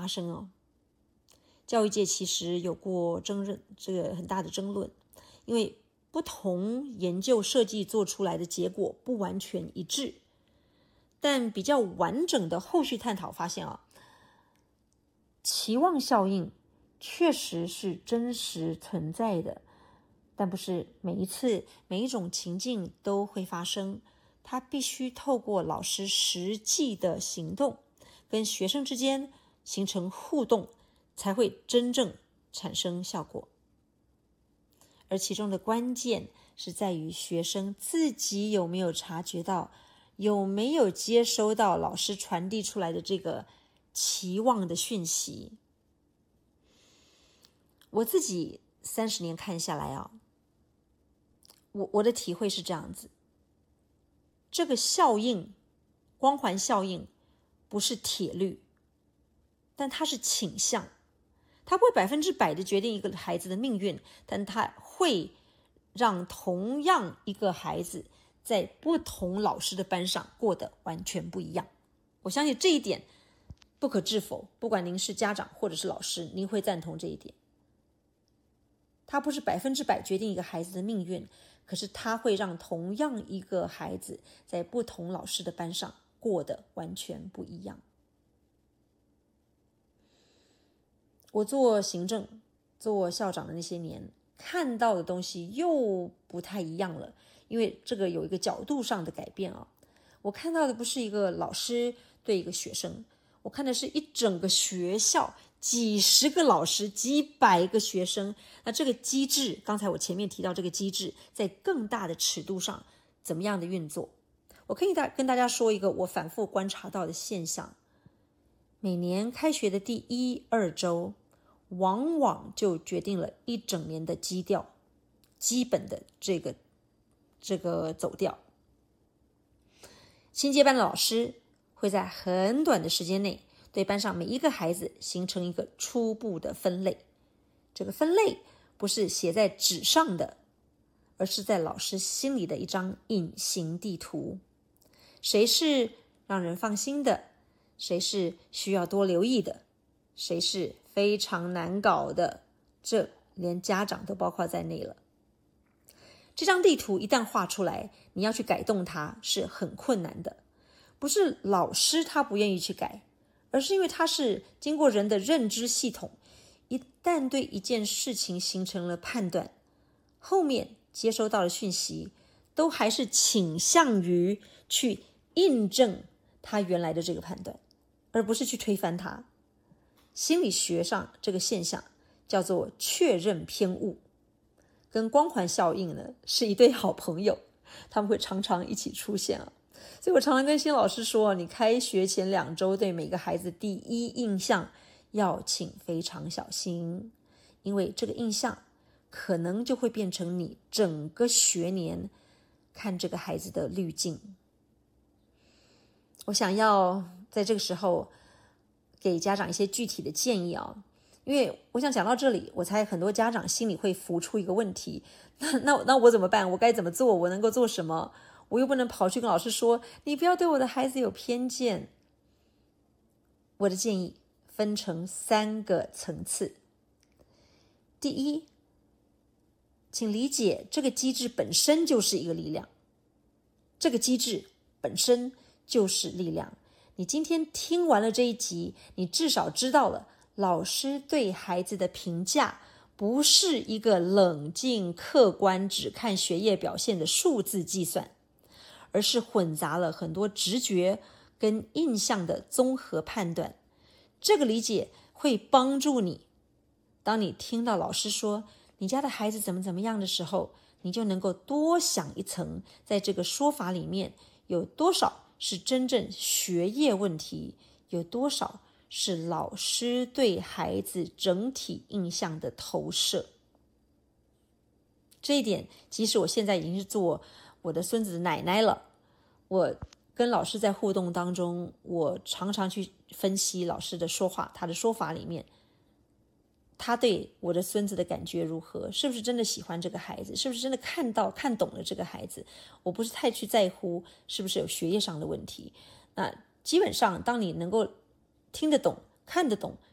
发生哦。教育界其实有过这个很大的争论，因为不同研究设计做出来的结果不完全一致，但比较完整的后续探讨发现期望效应确实是真实存在的，但不是每一次每一种情境都会发生，它必须透过老师实际的行动跟学生之间形成互动，才会真正产生效果。而其中的关键是在于学生自己有没有察觉到，有没有接收到老师传递出来的这个期望的讯息。我自己30年看下来我的体会是这样子，这个效应，光环效应不是铁律，但它是倾向。它不会100%的决定一个孩子的命运，但它会让同样一个孩子在不同老师的班上过得完全不一样。我相信这一点不可置否，不管您是家长或者是老师，您会赞同这一点。它不是100%决定一个孩子的命运，可是它会让同样一个孩子在不同老师的班上过得完全不一样。我做行政做校长的那些年，看到的东西又不太一样了，因为这个有一个角度上的改变我看到的不是一个老师对一个学生，我看的是一整个学校，几十个老师，几百个学生。那这个机制，刚才我前面提到这个机制在更大的尺度上怎么样的运作。我可以跟大家说一个我反复观察到的现象，每年开学的第1、2周往往就决定了一整年的基调，基本的这个走调。新接班的老师会在很短的时间内对班上每一个孩子形成一个初步的分类，这个分类不是写在纸上的，而是在老师心里的一张隐形地图。谁是让人放心的，谁是需要多留意的，谁是非常难搞的，这连家长都包括在内了。这张地图一旦画出来，你要去改动它是很困难的，不是老师他不愿意去改，而是因为它是经过人的认知系统，一旦对一件事情形成了判断，后面接收到的讯息都还是倾向于去印证他原来的这个判断，而不是去推翻它。心理学上这个现象叫做确认偏误，跟光环效应呢是一对好朋友，他们会常常一起出现所以我常常跟新老师说，你开学前2周对每个孩子第一印象要请非常小心，因为这个印象可能就会变成你整个学年看这个孩子的滤镜。我想要在这个时候给家长一些具体的建议因为我想讲到这里，我猜很多家长心里会浮出一个问题，那我怎么办？我该怎么做？我能够做什么？我又不能跑去跟老师说，你不要对我的孩子有偏见。我的建议分成3个层次。第一，请理解这个机制本身就是一个力量，这个机制本身就是力量。你今天听完了这一集，你至少知道了老师对孩子的评价不是一个冷静客观只看学业表现的数字计算，而是混杂了很多直觉跟印象的综合判断。这个理解会帮助你，当你听到老师说你家的孩子怎么样的时候，你就能够多想一层，在这个说法里面有多少是真正学业问题，有多少是老师对孩子整体印象的投射。这一点即使我现在已经是做我的孙子的奶奶了，我跟老师在互动当中，我常常去分析老师的说话，他的说法里面他对我的孙子的感觉如何，是不是真的喜欢这个孩子，是不是真的看懂了这个孩子。我不是太去在乎是不是有学业上的问题。那基本上当你能够听得懂看得懂